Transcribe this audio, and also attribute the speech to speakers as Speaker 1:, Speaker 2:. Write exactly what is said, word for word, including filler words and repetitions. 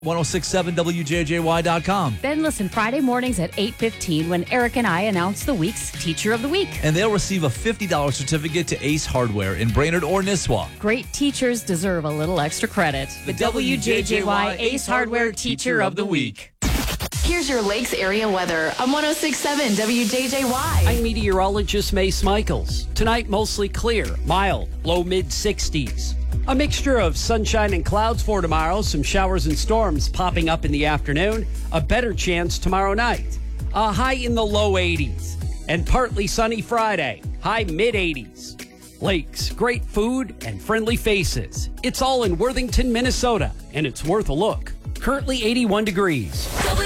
Speaker 1: ten sixty-seven W J J Y dot com.
Speaker 2: Then listen Friday mornings at eight fifteen when Eric and I announce the week's Teacher of the Week.
Speaker 1: And they'll receive a fifty dollars certificate to Ace Hardware in Brainerd or Nisswa.
Speaker 2: Great teachers deserve a little extra credit.
Speaker 1: The W J J Y Ace Hardware Teacher of the Week.
Speaker 3: Here's your Lakes area weather on ten sixty-seven W J J Y.
Speaker 4: I'm meteorologist Mace Michaels. Tonight, mostly clear, mild, low mid sixties. A mixture of sunshine and clouds for tomorrow. Some showers and storms popping up in the afternoon. A better chance tomorrow night. A high in the low eighties. And partly sunny Friday. High mid eighties. Lakes, great food, and friendly faces. It's all in Worthington, Minnesota, and it's worth a look. Currently eighty-one degrees.